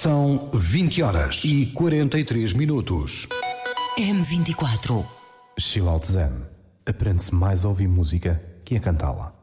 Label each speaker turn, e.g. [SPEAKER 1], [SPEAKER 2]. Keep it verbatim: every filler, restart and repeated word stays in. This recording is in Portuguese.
[SPEAKER 1] São vinte horas e quarenta e três minutos.
[SPEAKER 2] M vinte e quatro.
[SPEAKER 3] Chill Out Zen. Aprende-se mais a ouvir música que a cantá-la.